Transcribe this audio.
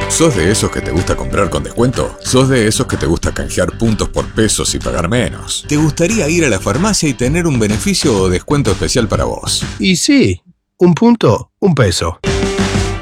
¿Sos de esos que te gusta comprar con descuento? ¿Sos de esos que te gusta canjear puntos por pesos y pagar menos? ¿Te gustaría ir a la farmacia y tener un beneficio o descuento especial para vos? Y sí, un punto, un peso.